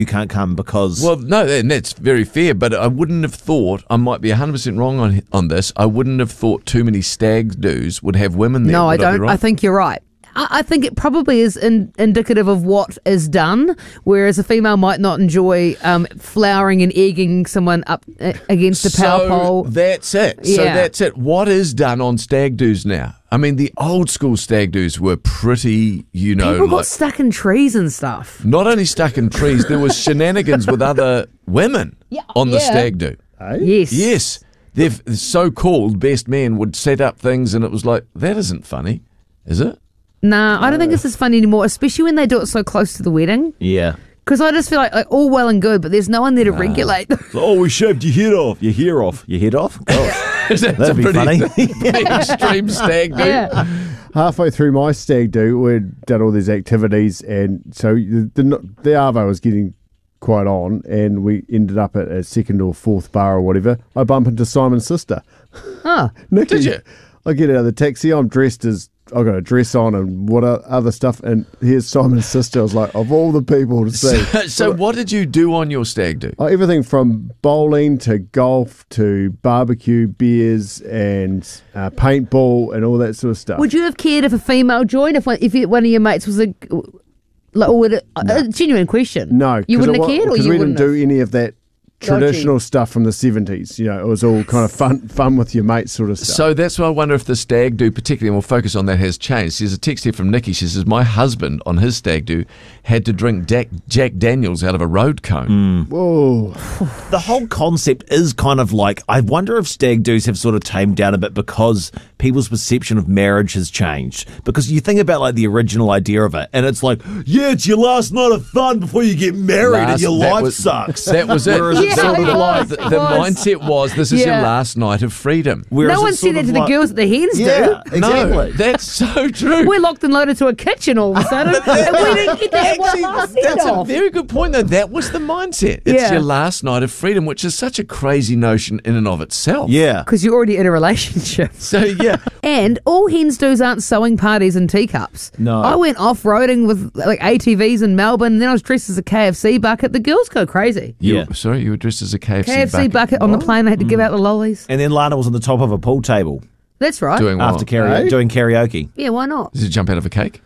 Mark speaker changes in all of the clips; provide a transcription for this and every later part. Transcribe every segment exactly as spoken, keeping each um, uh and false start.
Speaker 1: you can't come because...
Speaker 2: Well, no, and that's very fair, but I wouldn't have thought, I might be one hundred percent wrong on on this, I wouldn't have thought too many stag do's would have women there.
Speaker 3: No, I
Speaker 2: Would I be
Speaker 3: don't.
Speaker 2: right?
Speaker 3: I think you're right. I I think it probably is in, indicative of what is done, whereas a female might not enjoy um, flowering and egging someone up uh, against a power
Speaker 2: so
Speaker 3: pole.
Speaker 2: That's it. So
Speaker 3: Yeah.
Speaker 2: that's it. What is done on stag do's now? I mean, the old school stag do's were pretty, you know,
Speaker 3: People got
Speaker 2: like,
Speaker 3: stuck in trees and stuff.
Speaker 2: not only stuck in trees, there was shenanigans with other women
Speaker 3: Yeah,
Speaker 2: on the
Speaker 3: yeah.
Speaker 2: stag do.
Speaker 3: Yes.
Speaker 2: Yes. Their so-called best men would set up things and it was like, that isn't funny, is it?
Speaker 3: Nah, I don't think this is funny anymore, especially when they do it so close to the wedding.
Speaker 1: Yeah.
Speaker 3: Because I just feel like, like all well and good, but there's no one there to regulate.
Speaker 1: Oh, we shaved your head off. Your hair off. Your head off? Oh,
Speaker 2: That's
Speaker 1: that'd
Speaker 2: a
Speaker 1: be
Speaker 2: pretty,
Speaker 1: funny.
Speaker 2: pretty extreme stag do.
Speaker 3: Yeah.
Speaker 4: Halfway through my stag do, we'd done all these activities, and so the, the, the Arvo was getting quite on, and we ended up at a second or fourth bar or whatever. I bump into Simon's sister.
Speaker 3: Oh,
Speaker 4: Nikki.
Speaker 2: Did you?
Speaker 4: I get out of the taxi, I'm dressed as, I've got a dress on and what o- other stuff, and here's Simon's sister. I was like, of all the people to see.
Speaker 2: So, so what did you do on your stag do?
Speaker 4: Oh, everything from bowling to golf to barbecue, beers, and uh, paintball and all that sort of stuff.
Speaker 3: would you have cared if a female joined? If one, if you- one of your mates was a, like, or would it, a genuine question?
Speaker 4: No.
Speaker 3: You
Speaker 4: 'cause
Speaker 3: wouldn't
Speaker 4: it
Speaker 3: have
Speaker 4: wa-
Speaker 3: cared, or
Speaker 4: 'cause
Speaker 3: you
Speaker 4: we
Speaker 3: wouldn't
Speaker 4: didn't do
Speaker 3: have?
Speaker 4: any of that traditional stuff from the seventies. You know, it was all kind of fun, fun with your mates sort of stuff.
Speaker 2: So that's why I wonder if the stag do, particularly, and we'll focus on that, has changed. There's a text here from Nikki. She says, my husband on his stag do had to drink Jack, Jack Daniels out of a road cone.
Speaker 4: Whoa.
Speaker 1: The whole concept is kind of like, I wonder if stag do's have sort of tamed down a bit because people's perception of marriage has changed. Because you think about like the original idea of it, and it's like, yeah, it's your last night of fun before you get married and
Speaker 2: Last-
Speaker 1: your
Speaker 2: that
Speaker 1: life
Speaker 2: was-
Speaker 1: sucks.
Speaker 2: That was it.
Speaker 1: Whereas
Speaker 3: Yeah,
Speaker 1: it's sort
Speaker 3: it
Speaker 1: of like,
Speaker 3: was.
Speaker 2: the the
Speaker 3: was.
Speaker 2: mindset was, this is your
Speaker 3: Yeah.
Speaker 2: last night of freedom.
Speaker 1: whereas
Speaker 3: No one
Speaker 1: it's
Speaker 3: said
Speaker 1: sort
Speaker 3: that
Speaker 1: of
Speaker 3: to the
Speaker 1: like-
Speaker 3: girls at the hens
Speaker 1: Yeah,
Speaker 3: do.
Speaker 1: exactly.
Speaker 2: No, that's so true.
Speaker 3: We're locked and loaded to a kitchen all of a sudden, and we didn't get to have one
Speaker 2: Actually,
Speaker 3: last
Speaker 2: that's a
Speaker 3: off.
Speaker 2: very good point, though. That was the mindset. It's
Speaker 3: Yeah.
Speaker 2: your last night of freedom, which is such a crazy notion in and of itself.
Speaker 1: Yeah.
Speaker 3: Because you're already in a relationship.
Speaker 2: So, yeah.
Speaker 3: And all hens do's aren't sewing parties and teacups.
Speaker 1: No.
Speaker 3: I went off-roading with like A T Vs in Melbourne, and then I was dressed as a K F C bucket. The girls go crazy.
Speaker 2: You,
Speaker 1: Yeah.
Speaker 2: Sorry, you were dressed as a K F C,
Speaker 3: K F C bucket, on the plane, I had to give out the lollies.
Speaker 1: And then Lana was on the top of a pool table
Speaker 3: That's right.
Speaker 2: Doing what?
Speaker 1: after karaoke,
Speaker 4: Hey?
Speaker 1: doing karaoke.
Speaker 3: Yeah, why not?
Speaker 2: Did you jump out of a cake?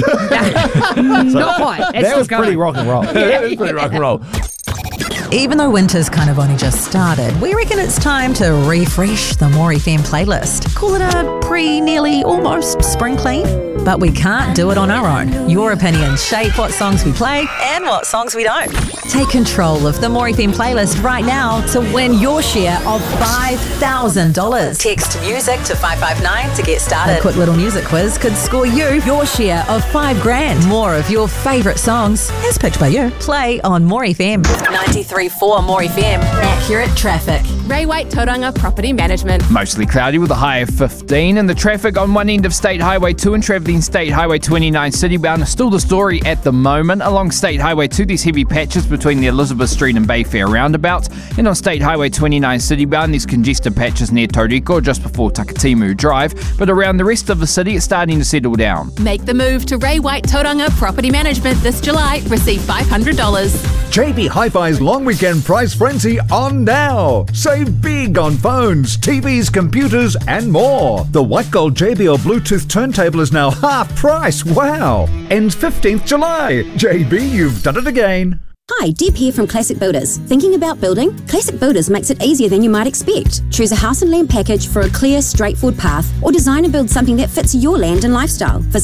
Speaker 3: Not quite. It's
Speaker 1: That
Speaker 3: still
Speaker 1: was pretty
Speaker 3: going.
Speaker 1: rock and roll.
Speaker 2: It's pretty rock and roll.
Speaker 5: Even though winter's kind of only just started, we reckon it's time to refresh the More F M playlist. Call it a pre, nearly, almost spring clean. But we can't do it on our own. Your opinions shape what songs we play and what songs we don't. Take control of the More F M playlist right now to win your share of five thousand dollars. Text music to five five nine to get started. A quick little music quiz could score you your share of five grand. More of your favourite songs, as picked by you. Play on More F M. ninety-three point four More F M. Accurate traffic.
Speaker 6: Ray White Tauranga Property Management.
Speaker 7: Mostly cloudy with a high of fifteen, and the traffic on one end of State Highway two and travelling State Highway twenty-nine citybound is still the story at the moment. Along State Highway two, there's heavy patches between the Elizabeth Street and Bayfair roundabout, and on State Highway twenty-nine citybound, there's congested patches near Tauriko just before Takatimu Drive, but around the rest of the city, it's starting to settle down.
Speaker 6: Make the move to Ray White Tauranga Property Management this July. Receive five hundred dollars.
Speaker 8: J B Hi-Fi's long weekend price frenzy on now. Save big on phones, T Vs, computers, and more. The white gold J B L Bluetooth turntable is now half price. Wow. Ends fifteenth July. J B, you've done it again.
Speaker 9: Hi, Deb here from Classic Builders. Thinking about building? Classic Builders makes it easier than you might expect. Choose a house and land package for a clear, straightforward path, or design and build something that fits your land and lifestyle. Visit